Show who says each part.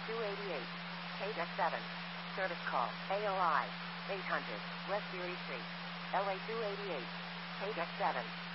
Speaker 1: 288. KDEX 7. Service call. AOI. 800. West Erie Street. LA 288. KDEX 7.